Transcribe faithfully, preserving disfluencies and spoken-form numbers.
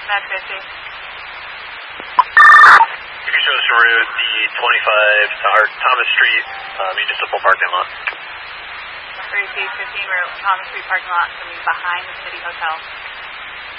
That's fifty. You can show us a route, the twenty-five to our Thomas Street uh, municipal parking lot. Receive fifteen route, Thomas Street parking lot, coming behind the City Hotel.